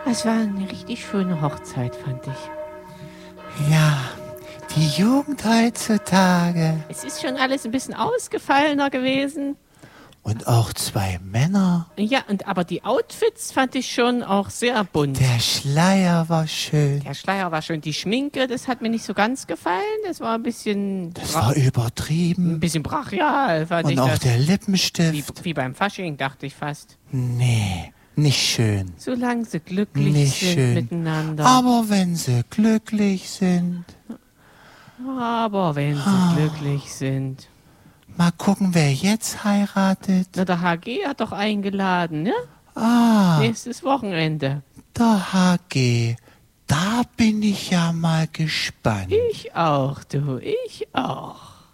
Es war eine richtig schöne Hochzeit, fand ich. Ja, die Jugend heutzutage. Es ist schon alles ein bisschen ausgefallener gewesen. Und auch 2 Männer. Ja, aber die Outfits fand ich schon auch sehr bunt. Der Schleier war schön. Der Schleier war schön. Die Schminke, das hat mir nicht so ganz gefallen. Das war ein bisschen... Das war übertrieben. Ein bisschen brachial, fand ich Und auch das. der Lippenstift. Wie beim Fasching, dachte ich fast. Nee, nicht schön. Solange sie glücklich Nicht sind schön. miteinander. Aber wenn sie glücklich sind. Aber wenn sie glücklich sind. Mal gucken, wer jetzt heiratet. Na, der HG hat doch eingeladen, ne? Nächstes Wochenende. Der HG. Da bin ich ja mal gespannt. Ich auch, du, ich auch.